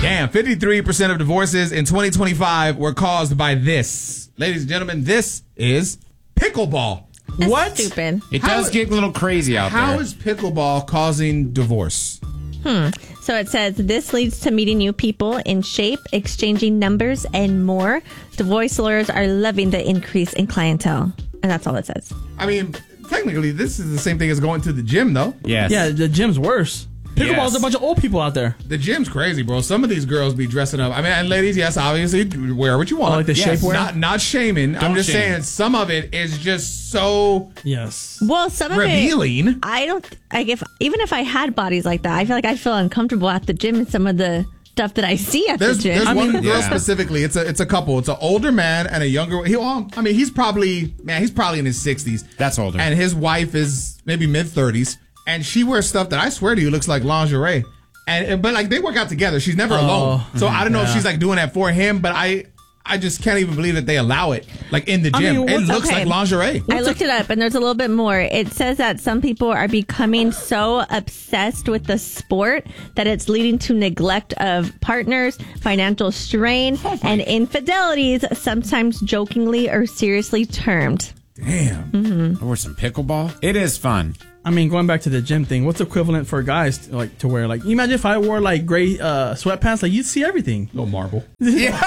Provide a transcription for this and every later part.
Damn, 53% of divorces in 2025 were caused by this. Ladies and gentlemen, this is pickleball. That's what? Stupid. It does get a little crazy out there. How is pickleball causing divorce? So it says this leads to meeting new people in shape, exchanging numbers, and more. Divorce lawyers are loving the increase in clientele. And that's all it says. I mean, technically, this is the same thing as going to the gym, though. Yes. Yeah, the gym's worse. Pickleball's Yes. a bunch of old people out there. The gym's crazy, bro. Some of these girls be dressing up. I mean, and ladies, yes, obviously, wear what you want. Oh, like the shapewear? Not shaming. I'm Don't just shame. saying some of it is just so Yes. Well, some of revealing. it, I don't, like, even if I had bodies like that, I feel like I'd feel uncomfortable at the gym in some of the stuff that I see at the gym. There's one girl Yeah. specifically. It's a couple. It's an older man and a younger. He's probably in his 60s. That's older. And his wife is maybe mid 30s, and she wears stuff that I swear to you looks like lingerie. But like they work out together. She's never alone. So I don't know if she's like doing that for him, but I just can't even believe that they allow it like in the I gym. mean, It what's- looks okay. like lingerie. I looked it up and there's a little bit more. It says that some people are becoming so obsessed with the sport that it's leading to neglect of partners, financial strain, and infidelities, sometimes jokingly or seriously termed. Damn. Or some pickleball. It is fun. I mean, going back to the gym thing, what's equivalent for guys to wear? Like, you imagine if I wore like gray sweatpants, like you'd see everything. No marble. Yeah,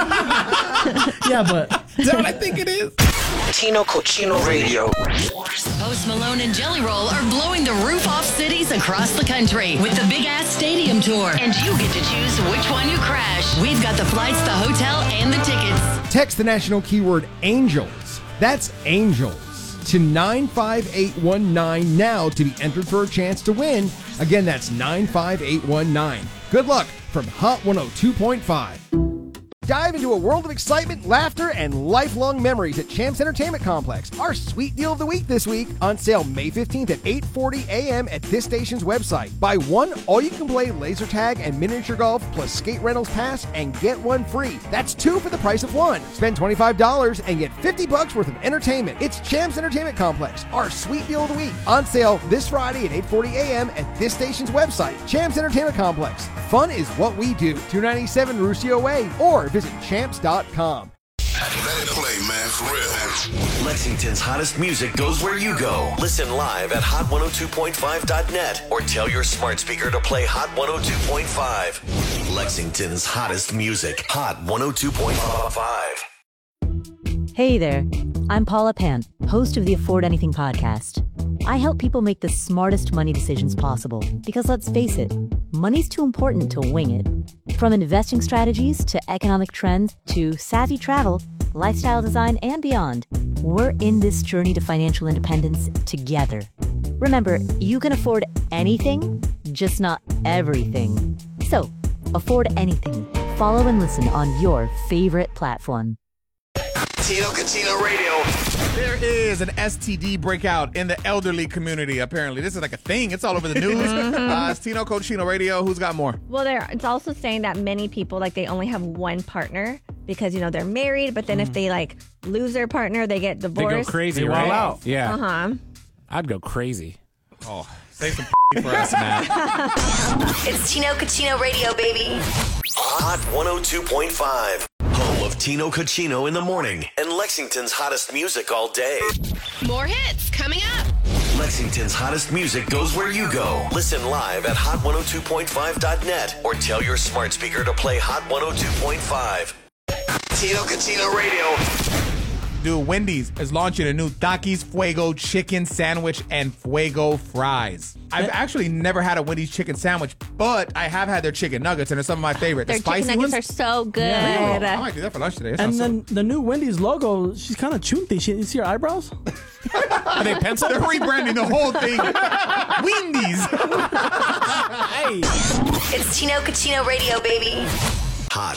but Is that what I think it is? Tino Cochino Radio. Post Malone and Jelly Roll are blowing the roof off cities across the country with the Big Ass Stadium Tour. And you get to choose which one you crash. We've got the flights, the hotel, and the tickets. Text the national keyword ANGELS. That's ANGELS to 95819 now to be entered for a chance to win. Again, that's 95819. Good luck from Hot 102.5. Dive into a world of excitement, laughter, and lifelong memories at Champs Entertainment Complex. Our sweet deal of the week this week, on sale May 15th at 8:40 a.m. at this station's website. Buy one all-you-can-play laser tag and miniature golf plus skate rentals pass and get one free. That's two for the price of one. Spend $25 and get $50 worth of entertainment. It's Champs Entertainment Complex, our sweet deal of the week. On sale this Friday at 8:40 a.m. at this station's website. Champs Entertainment Complex. Fun is what we do. 297 Ruscio Way or visit champs.com. Let it play, man, for real. Lexington's hottest music goes where you go. Listen live at hot102.5.net or tell your smart speaker to play Hot 102.5. Lexington's hottest music, Hot 102.5. Hey there, I'm Paula Pant, host of the Afford Anything podcast. I help people make the smartest money decisions possible because let's face it, money's too important to wing it. From investing strategies to economic trends to savvy travel, lifestyle design, and beyond, we're in this journey to financial independence together. Remember, you can afford anything, just not everything. So, afford anything. Follow and listen on your favorite platform. Tino Cochino Radio. There is an STD breakout in the elderly community, apparently. This is like a thing. It's all over the news. It's Tino Cochino Radio. Who's got more? Well, it's also saying that many people, like, they only have one partner because, they're married, but then if they, like, lose their partner, they get They divorced. go crazy, They right? wild out. Yeah. Uh-huh. I'd go crazy. Oh, save some for us, Matt. It's Tino Cochino Radio, baby. Hot 102.5. Home of Tino Cochino in the morning and Lexington's hottest music all day. More hits coming up. Lexington's hottest music goes where you go. Listen live at hot102.5.net or tell your smart speaker to play Hot 102.5. Tino Cochino Radio. Dude, Wendy's is launching a new Takis Fuego chicken sandwich and Fuego fries. I've actually never had a Wendy's chicken sandwich, but I have had their chicken nuggets, and they're some of my favorite. Their The spicy chicken nuggets ones. are so good. Oh, I might do that for lunch today. That and sounds then the new Wendy's logo, she's kind of chunty. You see her eyebrows? Are they pencil? They're rebranding the whole thing. Wendy's. Hey. It's Tino Cochino Radio, baby. Hot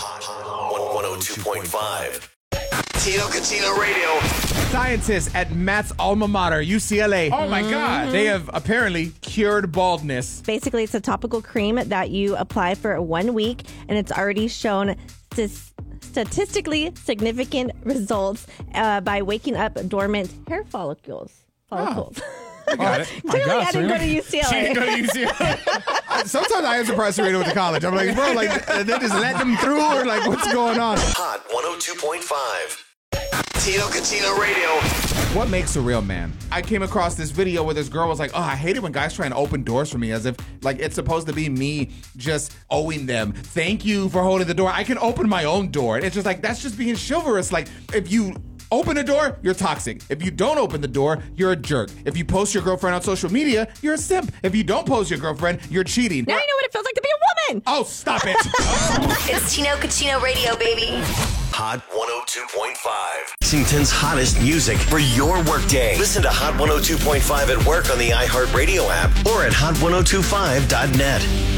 102.5. Tino Cochino Radio. Scientists at Matt's alma mater, UCLA. Oh, my God. They have apparently cured baldness. Basically, it's a topical cream that you apply for 1 week, and it's already shown statistically significant results by waking up dormant hair follicles. Got it. Clearly, I didn't go to UCLA. She didn't go to UCLA. Sometimes I am surprised Serena went to college. I'm like, bro, like they just let them through, or like what's going on? Hot 102.5. Tino Catino Radio. What makes a real man? I came across this video where this girl was like, oh, I hate it when guys try and open doors for me, as if like it's supposed to be me just owing them. Thank you for holding the door. I can open my own door. It's just like, that's just being chivalrous. Like, if you open a door, you're toxic. If you don't open the door, you're a jerk. If you post your girlfriend on social media, you're a simp. If you don't post your girlfriend, you're cheating. Now you know what it feels like to be a woman. Oh, stop it. It's Tino Catino Radio, baby. Hot 102.5. Lexington's hottest music for your workday. Listen to Hot 102.5 at work on the iHeartRadio app or at hot1025.net.